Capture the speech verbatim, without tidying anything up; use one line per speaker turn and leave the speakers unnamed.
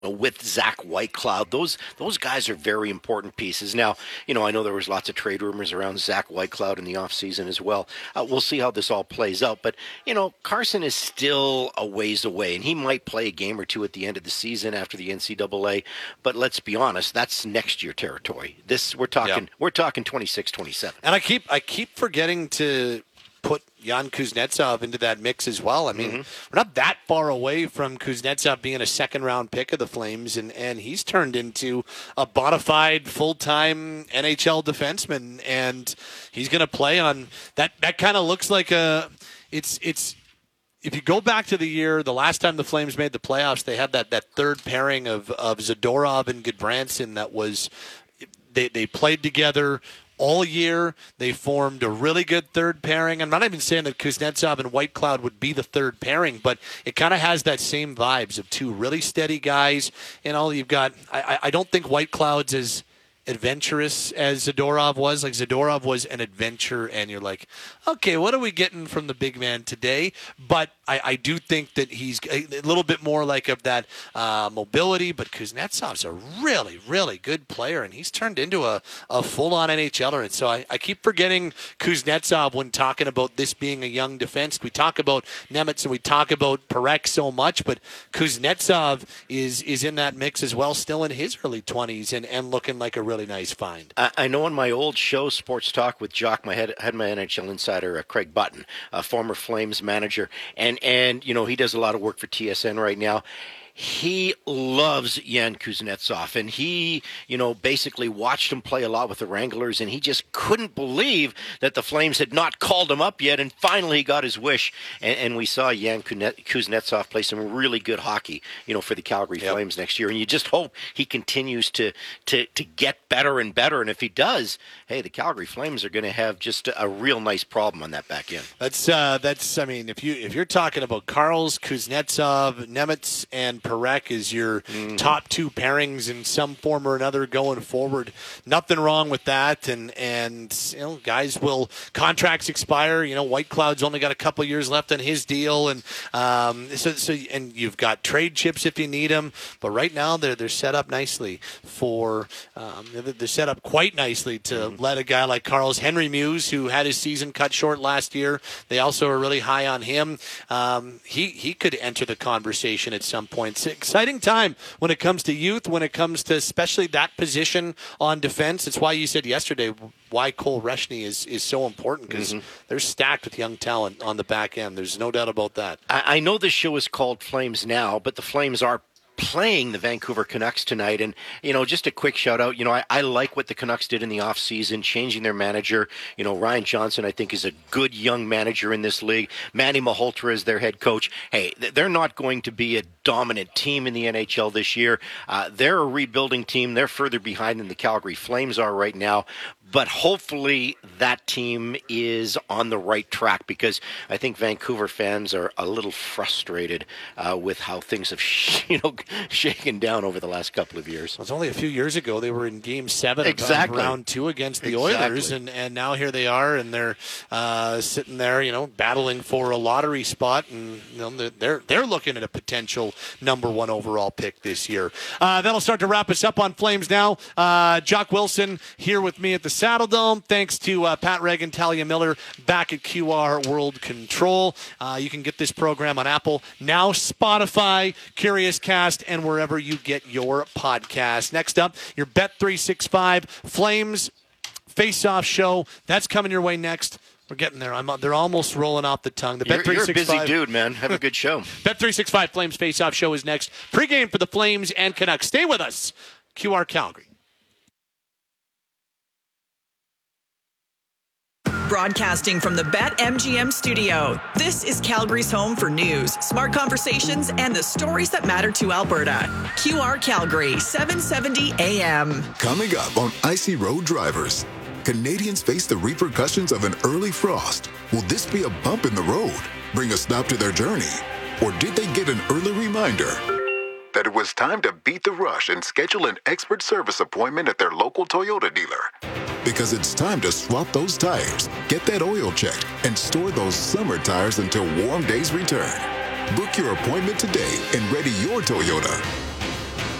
with Zach Whitecloud. Those those guys are very important pieces. Now, you know, I know there was lots of trade rumors around Zach Whitecloud in the offseason as well. Uh, we'll see how this all plays out. But, you know, Carson is still a ways away, and he might play a game or two at the end of the season after the N C double A. But let's be honest, that's next year territory. This we're talking yeah. we're talking twenty-six twenty-seven.
And I keep I keep forgetting to put Jan Kuznetsov into that mix as well. I mean, mm-hmm. we're not that far away from Kuznetsov being a second-round pick of the Flames, and, and he's turned into a bona fide, full-time N H L defenseman, and he's going to play on that. That kind of looks like a it's it's. If you go back to the year, the last time the Flames made the playoffs, they had that, that third pairing of, of Zadorov and Goodbranson that was they they played together all year. They formed a really good third pairing. I'm not even saying that Kuznetsov and Whitecloud would be the third pairing, but it kind of has that same vibes of two really steady guys. And all you've got, I, I don't think Whitecloud's as adventurous as Zadorov was. Like Zadorov was an adventure, and you're like, okay, what are we getting from the big man today? But I, I do think that he's a little bit more like of that uh, mobility, but Kuznetsov's a really, really good player, and he's turned into a, a full-on N H L er. And so I, I keep forgetting Kuznetsov when talking about this being a young defense. We talk about Nemitz and we talk about Parekh so much, but Kuznetsov is is in that mix as well, still in his early twenties and, and looking like a really nice find.
I, I know in my old show, Sports Talk with Jock, my head, had my N H L insider, uh, Craig Button, a former Flames manager, and, and, you know, he does a lot of work for T S N right now. He loves Jan Kuznetsov, and he, you know, basically watched him play a lot with the Wranglers, and he just couldn't believe that the Flames had not called him up yet, and finally he got his wish, and, and we saw Jan Kuznetsov play some really good hockey, you know, for the Calgary yep. Flames next year, and you just hope he continues to, to, to get better and better, and if he does, hey, the Calgary Flames are going to have just a, a real nice problem on that back end.
That's, uh, that's, I mean, if, you, if you're talking about Karls, Kuznetsov, Nemitz, and Parekh is your mm-hmm. top two pairings in some form or another going forward. Nothing wrong with that, and and you know, guys will contracts expire. You know, Whitecloud's only got a couple years left on his deal, and um, so so and you've got trade chips if you need them. But right now they're they're set up nicely for um, they're set up quite nicely to mm-hmm. let a guy like Karls Henry Muse, who had his season cut short last year. They also are really high on him. Um, he he could enter the conversation at some point. It's an exciting time when it comes to youth, when it comes to especially that position on defense. It's why you said yesterday why Cole Reshny is, is so important, because mm-hmm. they're stacked with young talent on the back end. There's no doubt about that.
I, I know this show is called Flames Now, but the Flames are playing the Vancouver Canucks tonight. And, you know, just a quick shout out, you know, I, I like what the Canucks did in the offseason, changing their manager. You know, Ryan Johnson, I think, is a good young manager in this league. Manny Malhotra is their head coach. Hey, they're not going to be a dominant team in the N H L this year. Uh, they're a rebuilding team. They're further behind than the Calgary Flames are right now. But hopefully that team is on the right track, because I think Vancouver fans are a little frustrated uh, with how things have, you know, shaken down over the last couple of years.
Well, it's only a few years ago they were in Game Seven
exactly.
of round two against the
exactly.
Oilers, and, and now here they are, and they're uh, sitting there, you know, battling for a lottery spot, and you know, they're they're looking at a potential number one overall pick this year. Uh, that'll start to wrap us up on Flames Now. Uh, Jock Wilson here with me at the Saddle Dome. Thanks to uh, Pat Reagan, Talia Miller back at Q R World Control. Uh, you can get this program on Apple, now Spotify, Curious Cast, and wherever you get your podcast. Next up, your Bet three sixty-five Flames Face-Off Show. That's coming your way next. We're getting there. I'm, they're almost rolling off the tongue. The
you're, you're a busy dude, man. Have a good show.
Bet three sixty-five Flames Face-Off Show is next. Pre-game for the Flames and Canucks. Stay with us. Q R Calgary.
Broadcasting from the BetMGM studio, this is Calgary's home for news, smart conversations, and the stories that matter to Alberta. Q R Calgary, seven seventy A M.
Coming up on Icy Road Drivers, Canadians face the repercussions of an early frost. Will this be a bump in the road, bring a stop to their journey? Or did they get an early reminder that it was time to beat the rush and schedule an expert service appointment at their local Toyota dealer? Because it's time to swap those tires, get that oil checked, and store those summer tires until warm days return. Book your appointment today and ready your Toyota